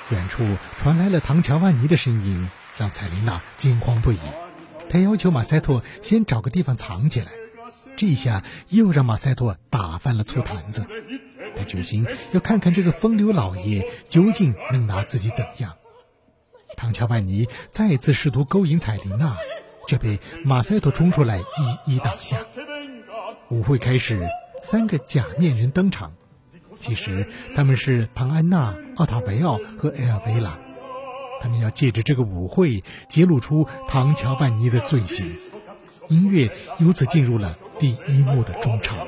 远处传来了唐乔万尼的声音，让彩琳娜惊慌不已。她要求马塞托先找个地方藏起来，这下又让马塞托打翻了醋坛子。他决心要看看这个风流老爷究竟能拿自己怎样。唐乔万尼再次试图勾引彩琳娜，却被马塞托冲出来一一挡下。舞会开始，3个假面人登场，其实他们是唐安娜、奥塔维奥和埃尔维拉。他们要借着这个舞会揭露出唐乔万尼的罪行。音乐由此进入了第1幕的中场。